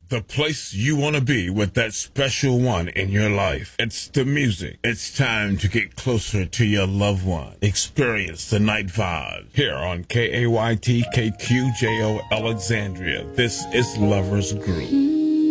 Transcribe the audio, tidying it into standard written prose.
the place you want to be with that special one in your life. It's the music. It's time to get closer to your loved one. Experience the night vibe here on KAYT KQJO Alexandria. This is Lovers Group.